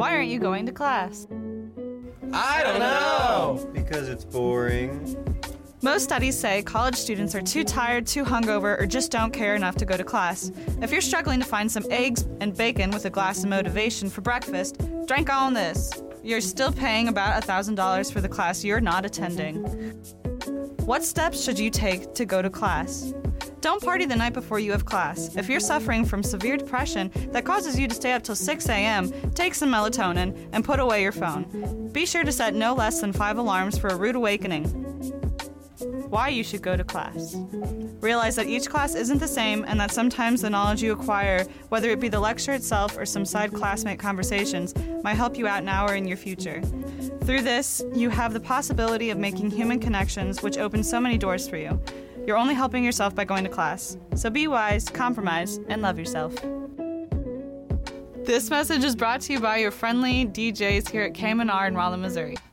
Why aren't you going to class? I don't know! Because it's boring. Most studies say college students are too tired, too hungover, or just don't care enough to go to class. If you're struggling to find some eggs and bacon with a glass of motivation for breakfast, drink on this. You're still paying about $1,000 for the class you're not attending. What steps should you take to go to class? Don't party the night before you have class. If you're suffering from severe depression that causes you to stay up till 6 a.m., take some melatonin and put away your phone. Be sure to set no less than 5 alarms for a rude awakening. Why you should go to class. Realize that each class isn't the same and that sometimes the knowledge you acquire, whether it be the lecture itself or some side classmate conversations, might help you out now or in your future. Through this, you have the possibility of making human connections, which open so many doors for you. You're only helping yourself by going to class. So be wise, compromise, and love yourself. This message is brought to you by your friendly DJs here at K-Manar in Rolla, Missouri.